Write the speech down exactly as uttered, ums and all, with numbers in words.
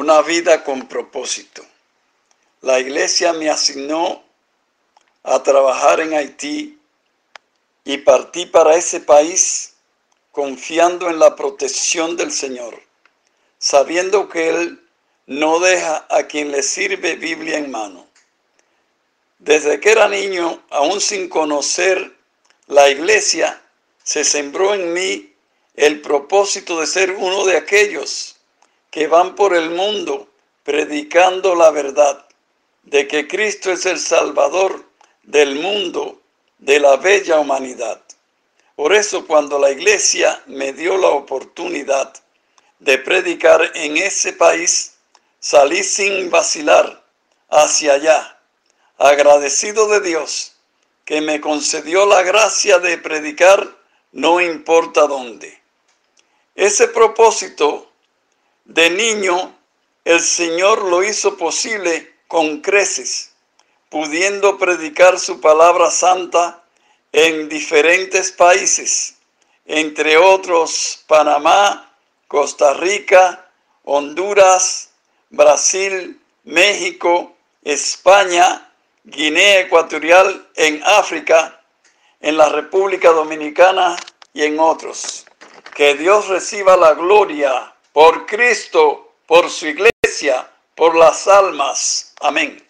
una vida con propósito. La iglesia me asignó a trabajar en Haití y partí para ese país confiando en la protección del Señor, sabiendo que Él no deja a quien le sirve Biblia en mano. Desde que era niño, aún sin conocer la iglesia, se sembró en mí el propósito de ser uno de aquellos que van por el mundo predicando la verdad de que Cristo es el Salvador del mundo, de la bella humanidad. Por eso, cuando la iglesia me dio la oportunidad de predicar en ese país, salí sin vacilar hacia allá, agradecido de Dios que me concedió la gracia de predicar no importa dónde. Ese propósito de niño, el Señor lo hizo posible con creces, pudiendo predicar su palabra santa en diferentes países, entre otros Panamá, Costa Rica, Honduras, Brasil, México, España, Guinea Ecuatorial, en África, en la República Dominicana y en otros. Que Dios reciba la gloria por Cristo, por su iglesia, por las almas. Amén.